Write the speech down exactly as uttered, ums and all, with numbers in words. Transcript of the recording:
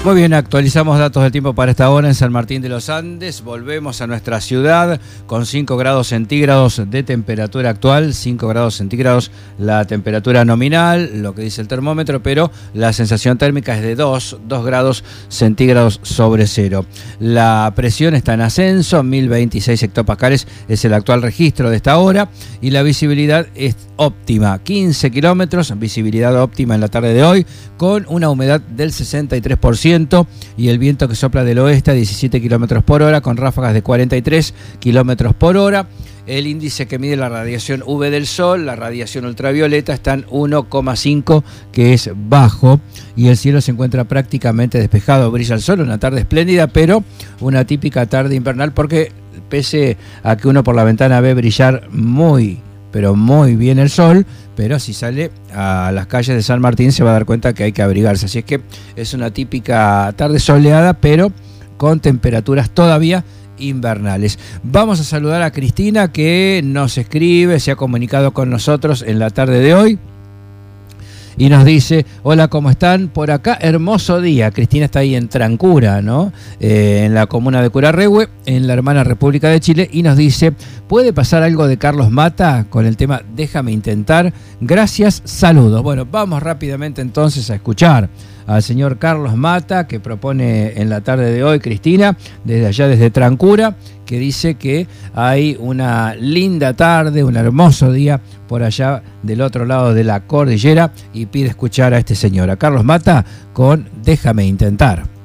Muy bien, actualizamos datos del tiempo para esta hora en San Martín de los Andes. Volvemos a nuestra ciudad con cinco grados centígrados de temperatura actual, cinco grados centígrados la temperatura nominal, lo que dice el termómetro, pero la sensación térmica es de dos, dos grados centígrados sobre cero. La presión está en ascenso, mil veintiséis hectopascales es el actual registro de esta hora y la visibilidad es óptima, quince kilómetros, visibilidad óptima en la tarde de hoy, con una humedad del sesenta y tres por ciento y el viento que sopla del oeste a diecisiete kilómetros por hora, con ráfagas de cuarenta y tres kilómetros por hora. El índice que mide la radiación U V del sol, la radiación ultravioleta, está en uno coma cinco, que es bajo, y el cielo se encuentra prácticamente despejado. Brilla el sol, una tarde espléndida, pero una típica tarde invernal, porque pese a que uno por la ventana ve brillar muy pero muy bien el sol, pero si sale a las calles de San Martín se va a dar cuenta que hay que abrigarse. Así es que es una típica tarde soleada, pero con temperaturas todavía invernales. Vamos a saludar a Cristina, que nos escribe, se ha comunicado con nosotros en la tarde de hoy y nos dice: hola, ¿cómo están? Por acá, hermoso día. Cristina está ahí en Trancura, ¿no? Eh, en la comuna de Curarrehue, en la hermana República de Chile, y nos dice: ¿puede pasar algo de Carlos Mata con el tema Déjame Intentar? Gracias, saludos. Bueno, vamos rápidamente entonces a escuchar al señor Carlos Mata, que propone en la tarde de hoy Cristina, desde allá, desde Trancura, que dice que hay una linda tarde, un hermoso día por allá del otro lado de la cordillera, y pide escuchar a este señor, a Carlos Mata, con Déjame Intentar.